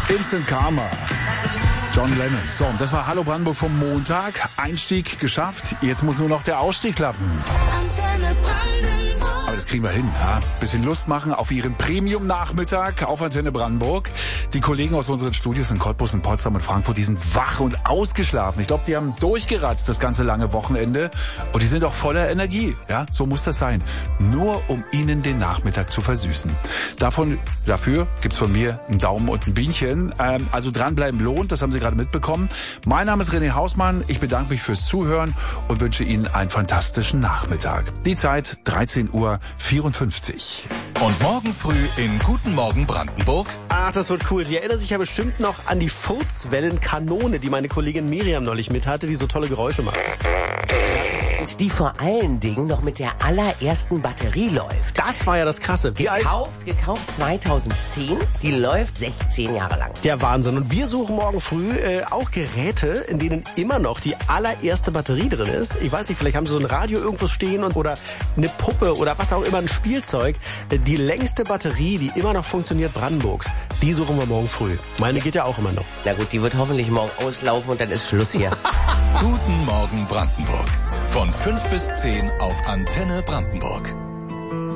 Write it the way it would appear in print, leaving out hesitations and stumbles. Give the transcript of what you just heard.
Instant Karma. John Lennon. So, und das war Hallo Brandenburg vom Montag. Einstieg geschafft. Jetzt muss nur noch der Ausstieg klappen. Aber das kriegen wir hin. Ja? Bisschen Lust machen auf Ihren Premium-Nachmittag auf Antenne Brandenburg. Die Kollegen aus unseren Studios in Cottbus, in Potsdam und Frankfurt, die sind wach und ausgeschlafen. Ich glaube, die haben durchgeratzt das ganze lange Wochenende. Und die sind auch voller Energie. Ja, so muss das sein. Nur um Ihnen den Nachmittag zu versüßen. Dafür gibt's von mir einen Daumen und ein Bienchen. Also dranbleiben lohnt, das haben Sie gerade mitbekommen. Mein Name ist René Hausmann. Ich bedanke mich fürs Zuhören und wünsche Ihnen einen fantastischen Nachmittag. Die Zeit 13:54 Uhr. Und morgen früh in Guten Morgen Brandenburg. Ach, das wird cool. Sie erinnern sich ja bestimmt noch an die Furzwellenkanone, die meine Kollegin Miriam neulich mit hatte, die so tolle Geräusche macht. Und die vor allen Dingen noch mit der allerersten Batterie läuft. Das war ja das Krasse. Gekauft 2010, die läuft 16 Jahre lang. Der Wahnsinn. Und wir suchen morgen früh auch Geräte, in denen immer noch die allererste Batterie drin ist. Ich weiß nicht, vielleicht haben Sie so ein Radio irgendwo stehen oder eine Puppe oder was auch immer, ein Spielzeug. Die längste Batterie, die immer noch funktioniert, Brandenburgs, die suchen wir morgen früh. Meine geht ja auch immer noch. Na gut, die wird hoffentlich morgen auslaufen und dann ist Schluss hier. Guten Morgen Brandenburg. Von 5 bis 10 auf Antenne Brandenburg.